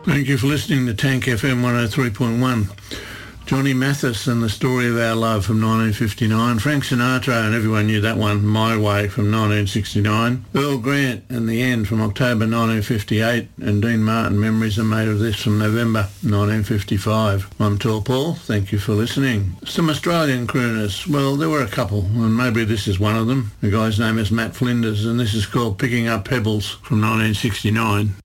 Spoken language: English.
Thank you for listening to Tank FM 103.1. Johnny Mathis and The Story of Our Love from 1959. Frank Sinatra, and everyone knew that one, My Way from 1969. Earl Grant and The End from October 1958. And Dean Martin, Memories Are Made of This from November 1955. I'm Tall Paul. Thank you for listening. Some Australian crooners. Well, there were a couple, and maybe this is one of them. The guy's name is Matt Flinders, and this is called Picking Up Pebbles from 1969.